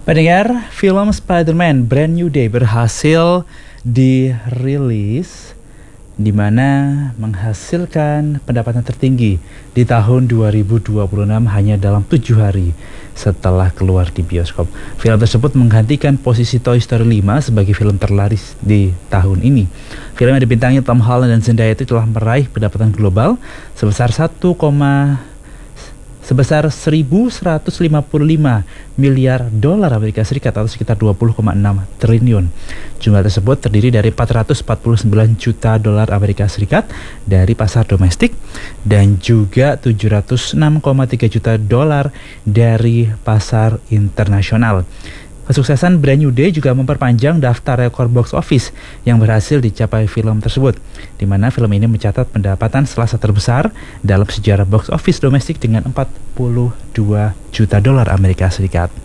Pendengar, film Spider-Man Brand New Day berhasil dirilis di mana menghasilkan pendapatan tertinggi di tahun 2026 hanya dalam 7 hari setelah keluar di bioskop. Film tersebut menggantikan posisi Toy Story 5 sebagai film terlaris di tahun ini. Film yang dibintangi Tom Holland dan Zendaya itu telah meraih pendapatan global sebesar 1.155 miliar dolar Amerika Serikat atau sekitar 20,6 triliun. Jumlah tersebut terdiri dari 449 juta dolar Amerika Serikat dari pasar domestik dan juga 706,3 juta dolar dari pasar internasional. Kesuksesan Brand New Day juga memperpanjang daftar rekor box office yang berhasil dicapai film tersebut, di mana film ini mencatat pendapatan selasa terbesar dalam sejarah box office domestik dengan 42 juta dolar Amerika Serikat.